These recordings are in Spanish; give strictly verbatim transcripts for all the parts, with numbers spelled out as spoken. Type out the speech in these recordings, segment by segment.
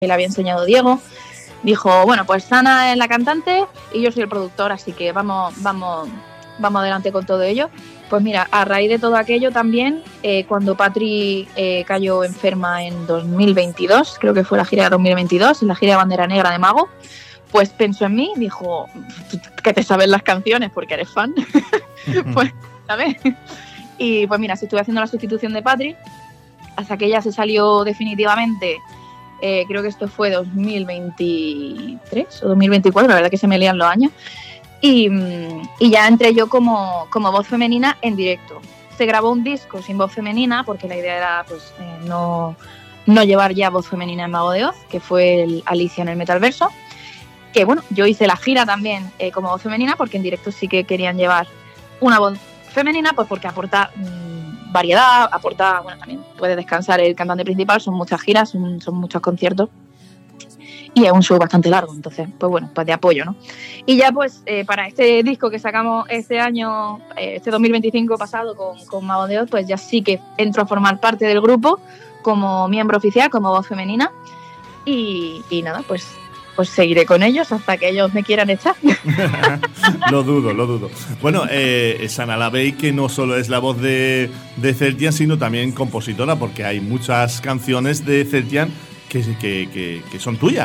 que le había enseñado Diego. Dijo, bueno, pues Sana es la cantante y yo soy el productor, así que vamos, vamos, vamos adelante con todo ello. Pues mira, a raíz de todo aquello también, eh, cuando Patri eh, cayó enferma en dos mil veintidós, creo que fue la gira de dos mil veintidós, en la gira de Bandera Negra de Mago, pues pensó en mí, dijo, que te sabes las canciones porque eres fan, pues, ¿sabes? Y pues mira, si estuve haciendo la sustitución de Patri, hasta que ella se salió definitivamente. Eh, creo que esto fue dos mil veintitrés o dos mil veinticuatro, la verdad que se me lían los años. Y, y ya entré yo como, como voz femenina en directo. Se grabó un disco sin voz femenina porque la idea era pues, eh, no, no llevar ya voz femenina en Mago de Oz, que fue el Alicia en el Metalverso. Que bueno, yo hice la gira también eh, como voz femenina porque en directo sí que querían llevar una voz femenina, pues porque aporta mmm, variedad, aporta, bueno, también puede descansar el cantante principal, son muchas giras, son, son muchos conciertos y es un show bastante largo, entonces, pues bueno, pues de apoyo, ¿no? Y ya pues eh, para este disco que sacamos este año, eh, este dos mil veinticinco pasado con, con Mago de Oz, pues ya sí que entro a formar parte del grupo como miembro oficial, como voz femenina y, y nada, pues pues seguiré con ellos hasta que ellos me quieran echar. Lo dudo, lo dudo. Bueno, eh, Sana Lavey, que no solo es la voz de, de Celtian, sino también compositora, porque hay muchas canciones de Celtian que, que, que, que son tuyas.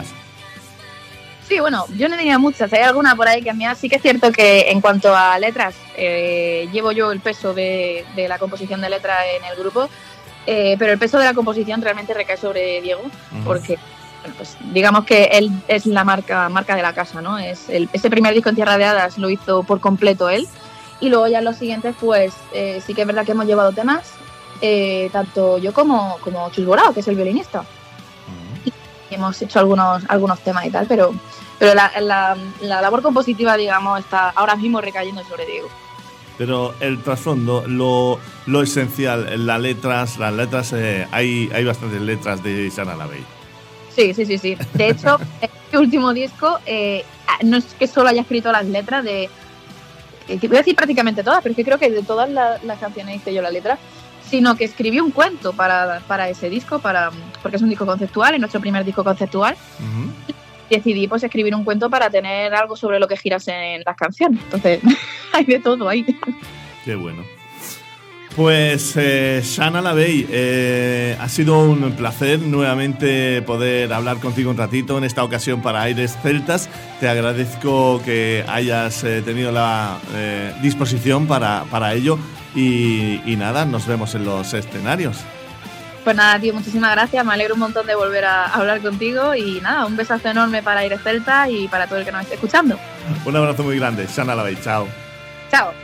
Sí, bueno, yo no diría muchas, hay alguna por ahí que a mí sí que es cierto que en cuanto a letras, eh, llevo yo el peso de, de la composición de letras en el grupo, eh, pero el peso de la composición realmente recae sobre Diego, uh-huh. porque... pues digamos que él es la marca marca de la casa, ¿no? Es el, ese primer disco en Tierra de Hadas lo hizo por completo él y luego ya en los siguientes pues eh, sí que es verdad que hemos llevado temas eh, tanto yo como, como Chus Borao, que es el violinista, uh-huh. y hemos hecho algunos algunos temas y tal, pero pero la, la, la labor compositiva, digamos, está ahora mismo recayendo sobre Diego. Pero el trasfondo, lo, lo esencial, las letras, las letras eh, hay, hay bastantes letras de Sana Lavey. Sí, sí, sí, sí. De hecho, este último disco eh, no es que solo haya escrito las letras de... Eh, voy a decir prácticamente todas, pero es que creo que de todas las, las canciones hice yo la letra, sino que escribí un cuento para, para ese disco, para porque es un disco conceptual, es nuestro primer disco conceptual. Uh-huh. Y decidí pues escribir un cuento para tener algo sobre lo que girase en las canciones. Entonces, hay de todo ahí. Qué bueno. Pues eh, Sana Lavey, eh, ha sido un placer nuevamente poder hablar contigo un ratito, en esta ocasión para Aires Celtas. Te agradezco que hayas eh, tenido la eh, disposición para, para ello y, y nada, nos vemos en los escenarios. Pues nada, tío, muchísimas gracias, me alegro un montón de volver a hablar contigo y nada, un besazo enorme para Aires Celtas y para todo el que nos esté escuchando. Un abrazo muy grande, Sana Lavey, chao. Chao.